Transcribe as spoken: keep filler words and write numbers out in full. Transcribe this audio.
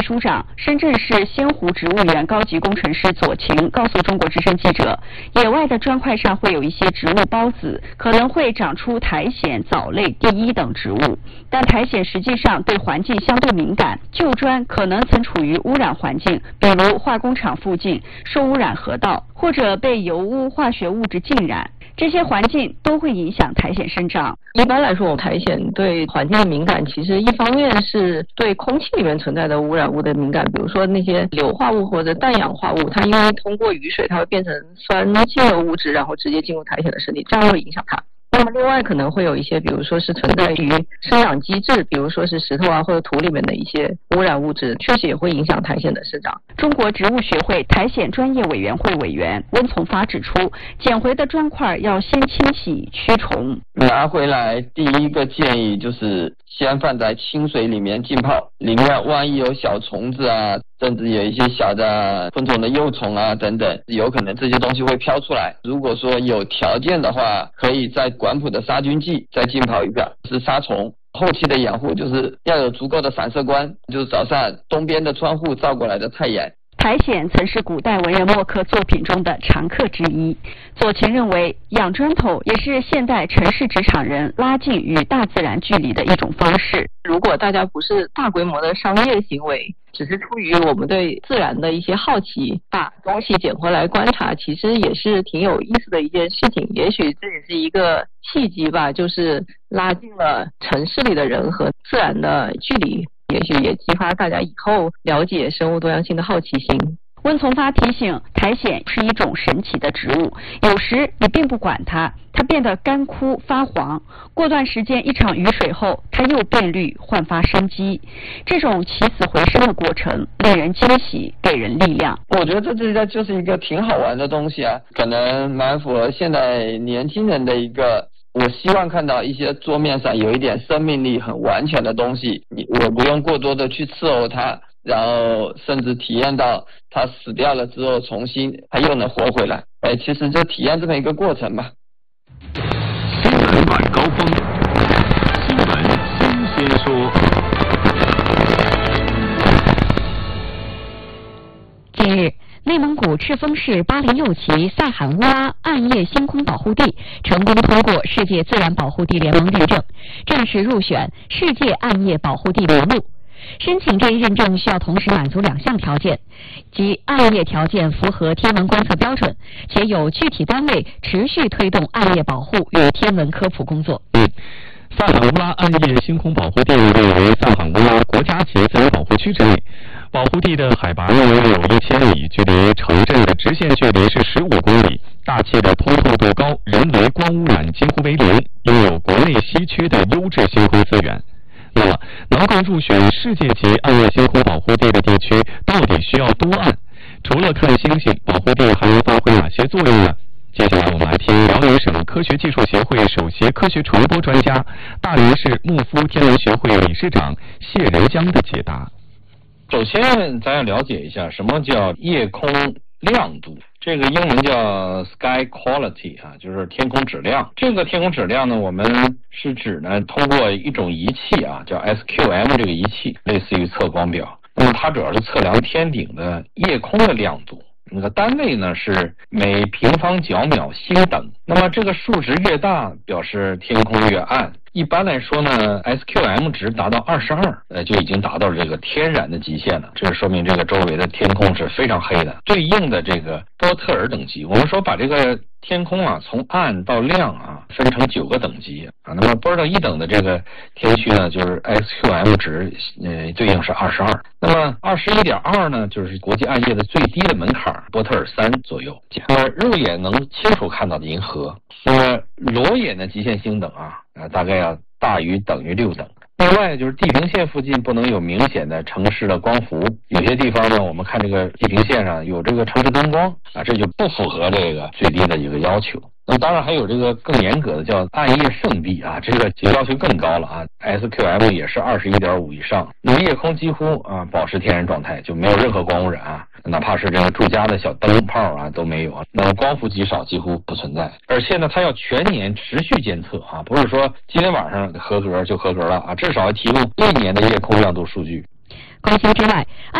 署长、深圳市仙湖植物园高级工程师左晴告诉中国之声记者，野外的砖块上会有一些植物孢子，可能会长出苔藓、藻类、地衣等植物，但苔藓实际上对环境相对敏感，旧砖可能曾处于污染环境，比如化工厂附近、受污染河道，或者被油污、化学物质浸染，这些环境都会影响苔藓生长。 一般来说，苔藓对环境的敏感，其实一方面是对空气里面存在的污染物的敏感，比如说那些硫化物或者氮氧化物，它因为通过雨水，它会变成酸性的物质，然后直接进入苔藓的身体，这样会影响它。那么另外可能会有一些，比如说是存在于生长机制，比如说是石头啊或者土里面的一些污染物质，确实也会影响苔藓的生长。 中国植物学会苔藓专业委员会委员温从发指出，捡回的砖块要先清洗驱虫。 拿回来第一个建议就是先放在清水里面浸泡，里面万一有小虫子啊，甚至有一些小的昆虫的幼虫啊等等，有可能这些东西会飘出来。如果说有条件的话，可以在管谱的杀菌剂再浸泡一遍，是杀虫。后期的养护就是要有足够的反射光，就是早上东边的窗户照过来的太阳。 苔藓曾是古代文人墨客作品中的常客之一。左晴认为，养砖头也是现代城市职场人拉近与大自然距离的一种方式。 如果大家不是大规模的商业行为，只是出于我们对自然的一些好奇，把东西捡回来观察，其实也是挺有意思的一件事情。也许这也是一个契机吧，就是拉近了城市里的人和自然的距离，也许也激发大家以后了解生物多样性的好奇心。 温从发提醒，苔藓是一种神奇的植物，有时你并不管它，它变得干枯发黄，过段时间一场雨水后，它又变绿焕发生机。这种起死回生的过程令人惊喜，给人力量。 我觉得这这就是一个挺好玩的东西啊，可能蛮符合现在年轻人的一个，我希望看到一些桌面上有一点生命力很完全的东西，你我不用过多的去伺候它，然后甚至体验到它死掉了之后重新它又能活回来。哎，其实就体验这么一个过程吧。 新闻晚高峰，新闻新鲜说。 近日，内蒙古赤峰市巴林右旗赛罕乌拉暗夜星空保护地成功通过世界自然保护地联盟认证，正式入选世界暗夜保护地名录。申请这一认证需要同时满足两项条件，即暗夜条件符合天文观测标准，且有具体单位持续推动暗夜保护与天文科普工作。 嗯，萨罕乌拉暗夜星空保护地位为萨罕乌拉国家级自然保护区之内，保护地的海拔约有一千米，距离城镇的直线距离是十五公里，大气的通透度高，人为光污染几乎为零，拥有国内稀缺的优质星空资源。那么，能够入选世界级暗夜星空保护地的地区，到底需要多暗？除了看星星，保护地还能发挥哪些作用呢？接下来我们来听辽宁省科学技术协会首席科学传播专家、大连市木夫天文学会理事长谢仁江的解答。 首先，咱要了解一下什么叫夜空亮度，这个英文叫 sky quality 啊，就是天空质量。这个天空质量呢，我们是指呢通过一种仪器啊，叫 S Q M 这个仪器，类似于测光表。那么它主要是测量天顶的夜空的亮度。那个单位呢是每平方角秒星等，那么这个数值越大，表示天空越暗。一般来说呢 ，S Q M 值达到二十二，呃，就已经达到这个天然的极限了。这说明这个周围的天空是非常黑的。对应的这个波特尔等级，我们说把这个天空啊从暗到亮啊分成九个等级啊。那么波特尔一等的这个天区呢，就是 S Q M 值，呃，对应是二十二。那么二十一点二呢，就是国际暗夜的最低的门槛，波特尔三左右。呃，肉眼能清楚看到的银河，那么裸眼的极限星等啊。啊，大概要大于等于六等。另外就是地平线附近不能有明显的城市的光伏，有些地方呢，我们看这个地平线上有这个城市灯光啊，这就不符合这个最低的一个要求。那当然还有这个更严格的叫暗夜圣地啊，这个要求更高了啊 ，S Q M 也是二十一点五以上。那么夜空几乎啊保持天然状态，就没有任何光污染啊，哪怕是这个住家的小灯泡啊都没有啊。那么光伏极少，几乎不存在。而且呢，它要全年持续监测啊，不是说今天晚上合格就合格了啊，至少要提供一年的夜空亮度数据。 关心之外。